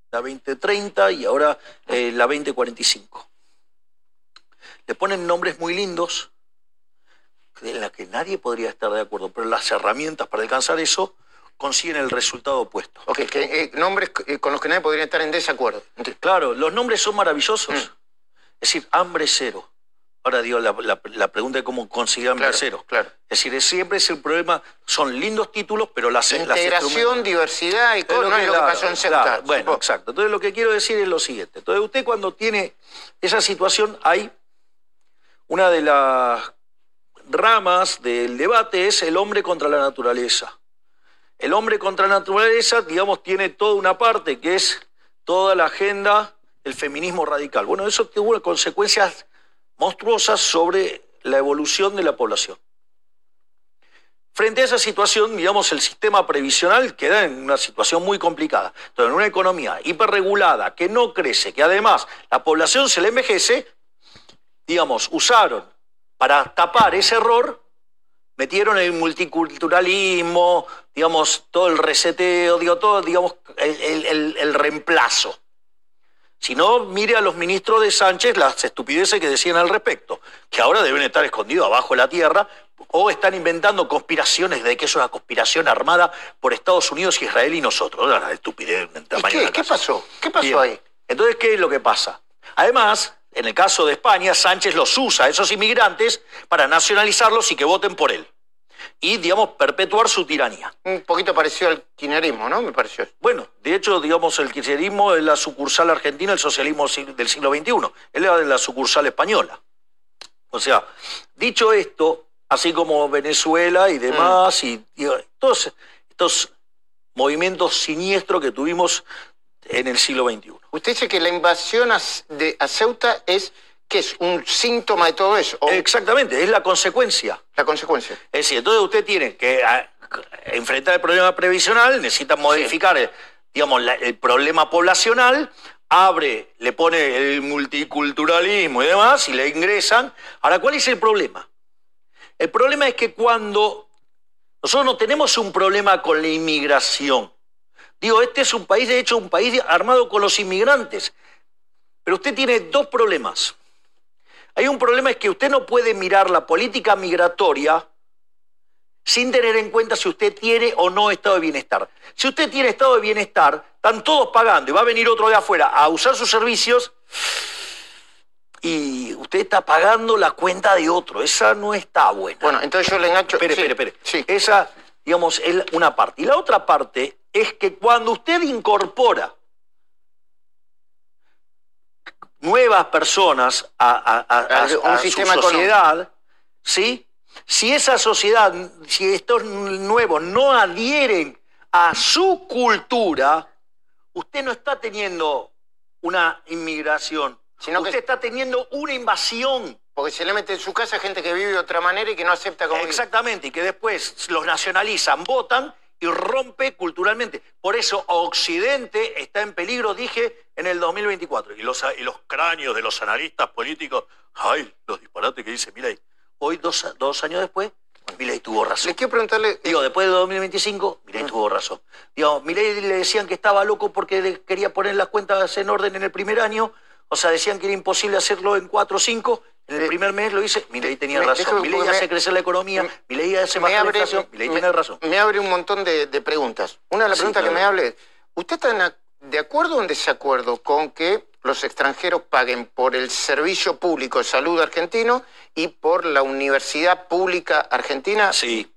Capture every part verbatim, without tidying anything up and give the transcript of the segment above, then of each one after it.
la veinte treinta y ahora eh, la veinte cuarenta y cinco. Le ponen nombres muy lindos, en la que nadie podría estar de acuerdo, pero las herramientas para alcanzar eso consiguen el resultado opuesto. Ok, que, eh, nombres con los que nadie podría estar en desacuerdo. Claro, los nombres son maravillosos. Mm. Es decir, hambre cero. Ahora digo, la, la, la pregunta es cómo conseguir hambre claro, cero. Claro. Es decir, siempre es el problema, son lindos títulos, pero las... Integración, las diversidad y cosas, no es lo que pasó en Ceuta. Claro, bueno, supongo. Exacto. Entonces lo que quiero decir es lo siguiente. Entonces usted cuando tiene esa situación, hay una de las ramas del debate es el hombre contra la naturaleza. El hombre contra la naturaleza, digamos, tiene toda una parte que es toda la agenda del feminismo radical. Bueno, eso tuvo consecuencias monstruosas sobre la evolución de la población. Frente a esa situación, digamos, el sistema previsional queda en una situación muy complicada. Entonces, en una economía hiperregulada, que no crece, que además la población se le envejece, digamos, usaron para tapar ese error, metieron el multiculturalismo, digamos, todo el reseteo, digo, todo, digamos, el, el, el reemplazo. Si no, mire a los ministros de Sánchez las estupideces que decían al respecto, que ahora deben estar escondidos abajo de la tierra o están inventando conspiraciones de que es una conspiración armada por Estados Unidos, Israel y nosotros. Una estupidez. ¿Y qué? ¿Qué pasó? ¿Qué pasó Bien. ahí? Entonces, ¿qué es lo que pasa? Además, en el caso de España, Sánchez los usa a esos inmigrantes para nacionalizarlos y que voten por él. Y, digamos, perpetuar su tiranía. Un poquito parecido al kirchnerismo, ¿no? Me pareció. Bueno, de hecho, digamos, el kirchnerismo es la sucursal argentina del socialismo del siglo veintiuno. Él era de la sucursal española. O sea, dicho esto, así como Venezuela y demás, mm. y digo, todos estos movimientos siniestros que tuvimos en el siglo veintiuno. Usted dice que la invasión a, de, a Ceuta es... ¿Qué es? ¿Un síntoma de todo eso? ¿O? Exactamente, es la consecuencia. La consecuencia. Es decir, entonces usted tiene que a, enfrentar el problema previsional, necesita modificar, sí. el, digamos, la, el problema poblacional, abre, le pone el multiculturalismo y demás, y le ingresan. Ahora, ¿cuál es el problema? El problema es que cuando nosotros no tenemos un problema con la inmigración, digo, este es un país, de hecho, un país armado con los inmigrantes, pero usted tiene dos problemas. Hay un problema, es que usted no puede mirar la política migratoria sin tener en cuenta si usted tiene o no estado de bienestar. Si usted tiene estado de bienestar, están todos pagando y va a venir otro de afuera a usar sus servicios y usted está pagando la cuenta de otro. Esa no está buena. Bueno, entonces yo le engancho... Espere, sí, espere, espere. Sí. Esa, digamos, es una parte. Y la otra parte es que cuando usted incorpora nuevas personas a, a, a, a, a, a su sociedad, ¿sí? Si esa sociedad, si estos nuevos no adhieren a su cultura, usted no está teniendo una inmigración, sino usted que está teniendo una invasión. Porque se le mete en su casa gente que vive de otra manera y que no acepta como... Exactamente, y que después los nacionalizan, votan y rompe culturalmente. Por eso Occidente está en peligro, dije, en el dos mil veinticuatro. Y los, y los cráneos de los analistas políticos, ay, los disparates que dice Milei. Hoy, dos, dos años después, Milei tuvo razón. Le quiero preguntarle... Digo, después de dos mil veinticinco, Milei uh-huh. tuvo razón. Digo, Milei le decían que estaba loco porque quería poner las cuentas en orden en el primer año. O sea, decían que era imposible hacerlo en cuatro o cinco. En el primer mes lo hice, Milei tenía me, razón. Milei hace me, crecer la economía, me, Milei hace más inflación, Milei tiene razón. Me abre un montón de, de preguntas. Una de las sí, preguntas claro. que me hable es, ¿usted está de acuerdo o en desacuerdo con que los extranjeros paguen por el servicio público de salud argentino y por la universidad pública argentina? Sí.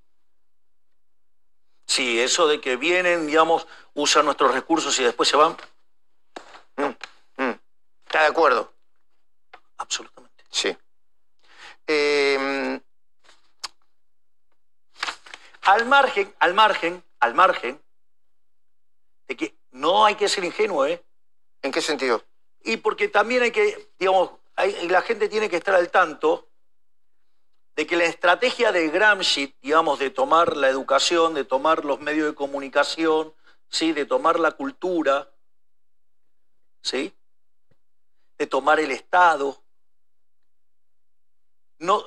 Sí, eso de que vienen, digamos, usan nuestros recursos y después se van. Mm, mm. ¿Está de acuerdo? Absolutamente. Sí. Eh... Al margen, al margen, al margen, de que no hay que ser ingenuo, ¿eh? ¿En qué sentido? Y porque también hay que, digamos, hay, la gente tiene que estar al tanto de que la estrategia de Gramsci, digamos, de tomar la educación, de tomar los medios de comunicación, ¿sí? De tomar la cultura, ¿sí? De tomar el Estado, no,